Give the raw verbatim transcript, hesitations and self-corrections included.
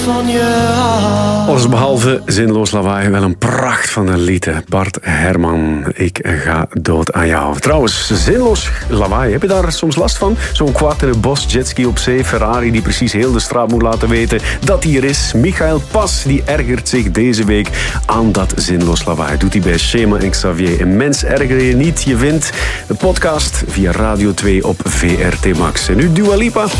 van je hou. Alles behalve zinloos lawaai, wel een pracht van een lied. Bart Herman, ik ga dood aan jou. Trouwens, zinloos lawaai, heb je daar soms last van? Zo'n kwart in het bos, jetski op zee, Ferrari die precies heel de straat moet laten weten dat hij er is. Michael Pas, die ergert zich deze week aan dat zinloos lawaai. Doet hij bij Schema en Xavier. Een mens erger je niet. Je vindt de podcast via Radio twee op V R T Max. En nu Dua Lipa.